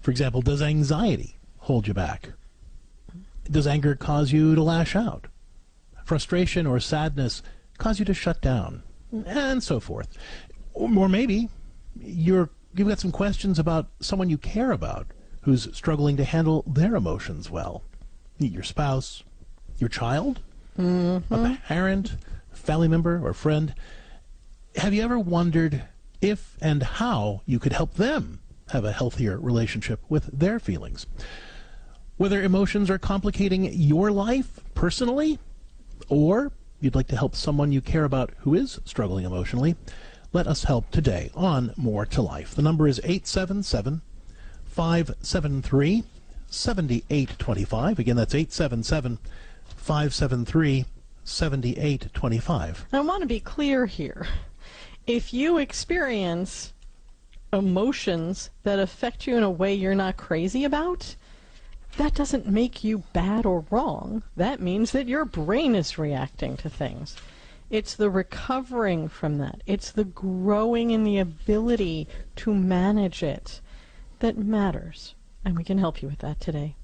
For example, does anxiety hold you back? Does anger cause you to lash out? Frustration or sadness cause you to shut down? And so forth. Or maybe you've got some questions about someone you care about who's struggling to handle their emotions well. Your spouse, your child, a parent, a family member, or friend. Have you ever wondered if and how you could help them have a healthier relationship with their feelings? Whether emotions are complicating your life personally, or you'd like to help someone you care about who is struggling emotionally, let us help today on More to Life. The number is 877-573-7825. Again, that's 877-573-7825. I want to be clear here. If you experience emotions that affect you in a way you're not crazy about, that doesn't make you bad or wrong. That means that your brain is reacting to things. It's the recovering from that. It's the growing in the ability to manage it that matters. And we can help you with that today.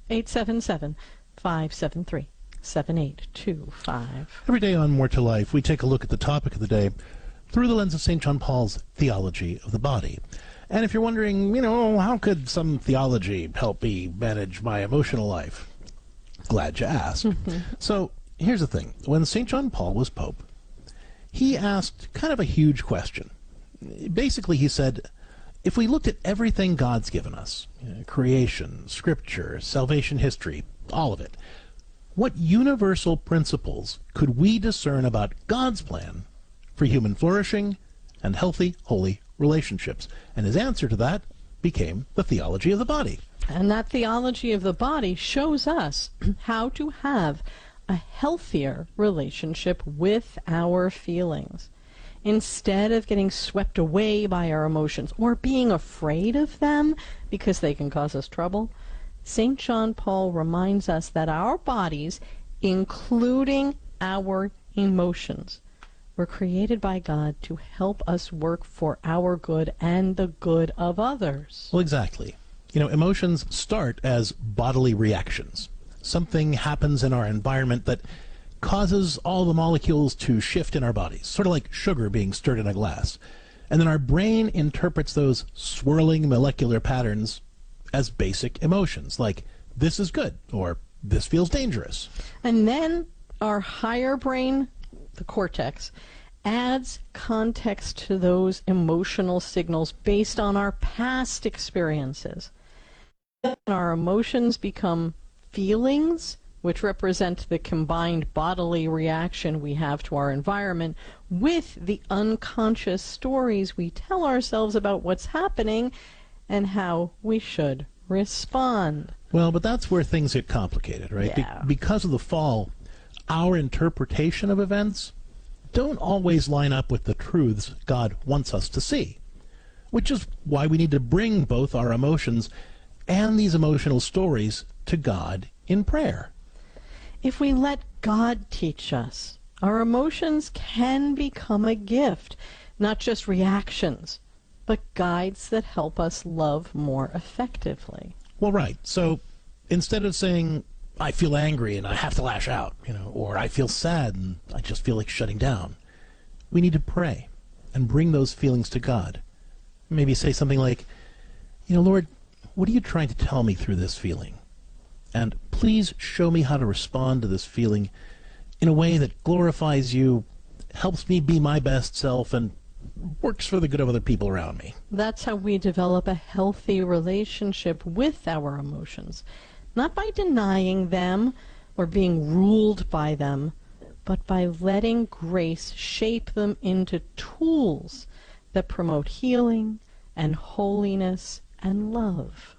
877-573-7825. Every day on More to Life, we take a look at the topic of the day through the lens of St. John Paul's theology of the body. And if you're wondering, how could some theology help me manage my emotional life? Glad you asked. So here's the thing. When St. John Paul was Pope, he asked kind of a huge question. Basically, he said, if we looked at everything God's given us, creation, scripture, salvation history, all of it, what universal principles could we discern about God's plan for human flourishing and healthy, holy relationships? And his answer to that became the theology of the body. And that theology of the body shows us how to have a healthier relationship with our feelings. Instead of getting swept away by our emotions or being afraid of them because they can cause us trouble, St. John Paul reminds us that our bodies, including our emotions, were created by God to help us work for our good and the good of others. Well, exactly. Emotions start as bodily reactions. Something happens in our environment that causes all the molecules to shift in our bodies, sort of like sugar being stirred in a glass. And then our brain interprets those swirling molecular patterns as basic emotions, like this is good or this feels dangerous. And then our higher brain, the cortex, adds context to those emotional signals based on our past experiences. And our emotions become feelings, which represent the combined bodily reaction we have to our environment with the unconscious stories we tell ourselves about what's happening and how we should respond. Well, but that's where things get complicated, right? Yeah. Because of the fall, our interpretation of events don't always line up with the truths God wants us to see, which is why we need to bring both our emotions and these emotional stories to God in prayer. If we let God teach us, our emotions can become a gift, not just reactions, but guides that help us love more effectively. Well, right. So instead of saying, I feel angry and I have to lash out, or I feel sad and I just feel like shutting down, we need to pray and bring those feelings to God. Maybe say something like, Lord, what are you trying to tell me through this feeling? And please show me how to respond to this feeling in a way that glorifies you, helps me be my best self, and works for the good of other people around me. That's how we develop a healthy relationship with our emotions. Not by denying them or being ruled by them, but by letting grace shape them into tools that promote healing and holiness and love.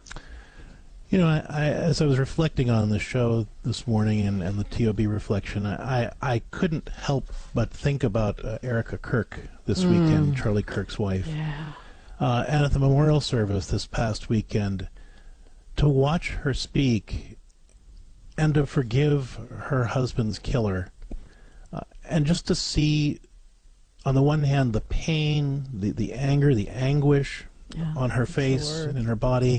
As I was reflecting on the show this morning and the TOB reflection, I couldn't help but think about Erica Kirk this weekend, Charlie Kirk's wife. Yeah. And at the memorial service this past weekend, to watch her speak and to forgive her husband's killer, and just to see, on the one hand, the pain, the anger, the anguish on her face and in her body,